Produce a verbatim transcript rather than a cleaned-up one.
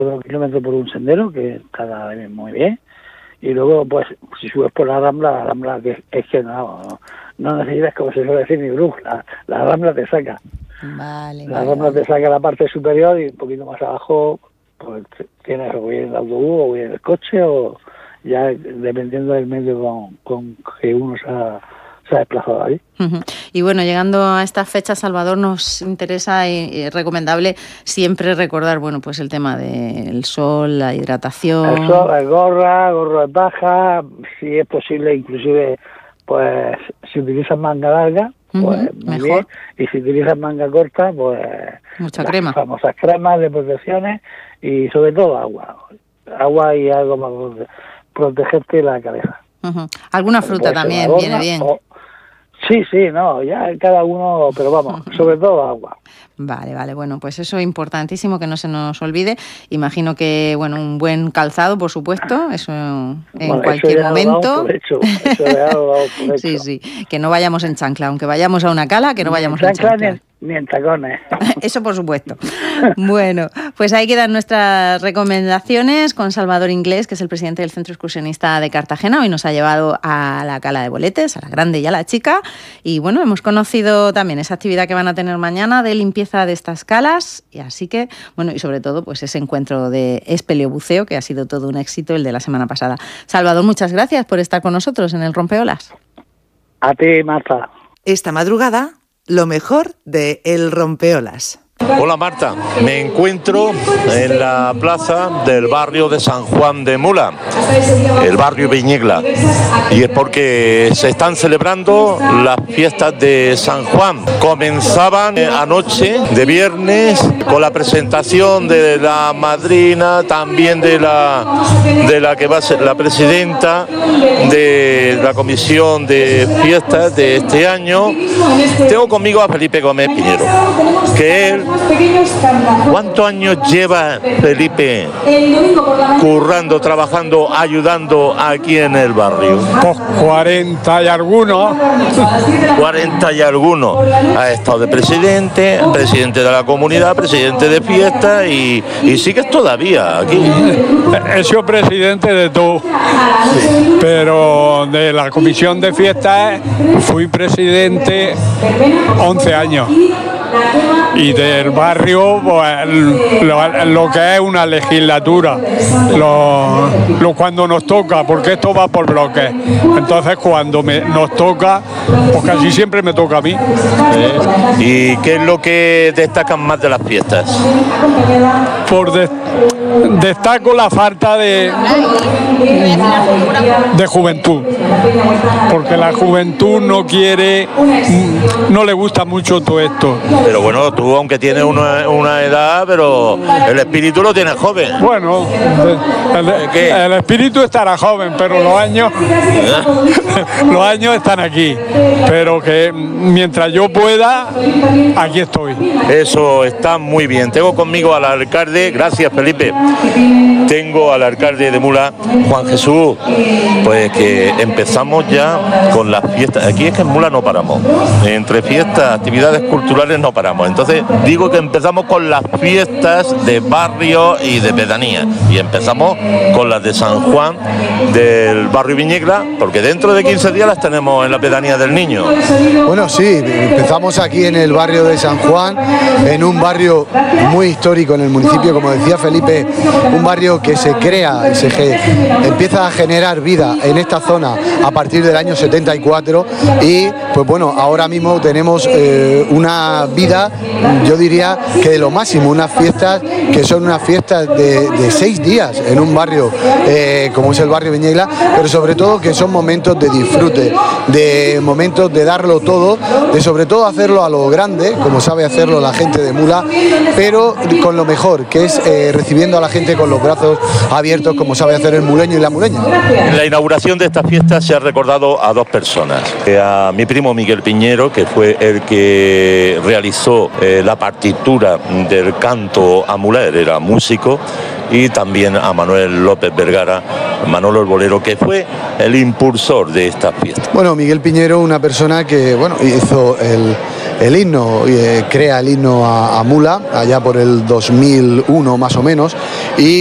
dos kilómetros por un sendero, que está muy bien. Y luego, pues, si subes por la Rambla, la Rambla que es que no, no, no necesitas, como se suele decir, ni brújula. La, la Rambla te saca. Vale, la vale, Rambla vale. te saca la parte superior y un poquito más abajo, pues tienes o bien el autobús o bien el coche, o ya dependiendo del medio con, con que uno se ha, se ha desplazado ahí. Uh-huh. Y bueno, llegando a estas fechas, Salvador, nos interesa y es recomendable siempre recordar, bueno, pues el tema del sol, la hidratación. El sol, el gorra, gorro de paja, si es posible, inclusive, pues si utilizas manga larga, pues uh-huh, muy mejor. bien, y si utilizas manga corta, pues mucha las crema. famosas cremas de protecciones y sobre todo agua, agua y algo para protegerte la cabeza. Uh-huh. Alguna fruta también viene bien. O, sí, sí, no, ya cada uno, pero vamos, sobre todo agua. Vale, vale, bueno, pues eso es importantísimo que no se nos olvide. Imagino que, bueno, un buen calzado, por supuesto, eso en bueno, cualquier eso momento. Por hecho, eso ya lo damos por hecho. Sí, sí, que no vayamos en chancla, aunque vayamos a una cala, que no vayamos en en chancla. Ni, ni en tacones. Eso por supuesto. Bueno, pues ahí quedan nuestras recomendaciones con Salvador Inglés, que es el presidente del Centro Excursionista de Cartagena. Hoy nos ha llevado a la Cala de Boletes, a la grande y a la chica. Y bueno, hemos conocido también esa actividad que van a tener mañana de limpieza de estas calas. Y así que, bueno, y sobre todo, pues ese encuentro de espeleobuceo, que ha sido todo un éxito el de la semana pasada. Salvador, muchas gracias por estar con nosotros en el Rompeolas. A ti, Marta. Esta madrugada, lo mejor de El Rompeolas. Hola Marta, me encuentro en la plaza del barrio de San Juan de Mula, el barrio Viñegla, y es porque se están celebrando las fiestas de San Juan. Comenzaban anoche de viernes con la presentación de la madrina, también de la, de la que va a ser la presidenta de la comisión de fiestas de este año. Tengo conmigo a Felipe Gómez Piñero, que él ¿Cuántos años lleva Felipe currando, trabajando, ayudando aquí en el barrio? Pues cuarenta y algunos. cuarenta y algunos. Ha estado de presidente, presidente de la comunidad, presidente de fiestas y, y sigues todavía aquí. He sido presidente de todo, pero de la comisión de fiestas fui presidente once años. Y del barrio, pues, lo, lo que es una legislatura, lo, lo cuando nos toca, porque esto va por bloques. Entonces, cuando me, nos toca, pues casi siempre me toca a mí. ¿Eh? ¿Y qué es lo que destacan más de las fiestas? Por de, destaco la falta de, de juventud, porque la juventud no quiere, no le gusta mucho todo esto. Pero bueno, tú aunque tienes una, una edad, pero el espíritu lo tienes joven. Bueno, el, el espíritu estará joven, pero los años los años están aquí. Pero que mientras yo pueda, aquí estoy. Eso está muy bien. Tengo conmigo al alcalde, gracias Felipe. Tengo al alcalde de Mula, Juan Jesús. Pues que empezamos ya con las fiestas. Aquí es que en Mula no paramos. Entre fiestas, actividades culturales no paramos. Entonces digo que empezamos con las fiestas de barrio y de pedanía. Y empezamos con las de San Juan del barrio Viñegla, porque dentro de quince días las tenemos en la pedanía del Niño. Bueno, sí, empezamos aquí en el barrio de San Juan, en un barrio muy histórico en el municipio, como decía Felipe, un barrio que se crea y se ge- empieza a generar vida en esta zona a partir del año setenta y cuatro y pues bueno, ahora mismo tenemos eh, una vida, yo diría que de lo máximo, unas fiestas que son unas fiestas de, de seis días en un barrio eh, como es el barrio Viñegla, pero sobre todo que son momentos de disfrute, de momentos de darlo todo, de sobre todo hacerlo a lo grande, como sabe hacerlo la gente de Mula, pero con lo mejor, que es eh, recibiendo a la gente con los brazos abiertos, como sabe hacer el muleño y la muleña. En la inauguración de esta fiesta se ha recordado a dos personas, a mi primo Miguel Piñero, que fue el que realizó eh, la partitura del canto a Mula, él era músico, y también a Manuel López Vergara, Manolo el Bolero, que fue el impulsor de esta fiesta. Bueno, Miguel Piñero, una persona que bueno hizo el, el himno, eh, crea el himno a, a Mula allá por el dos mil uno más o menos, y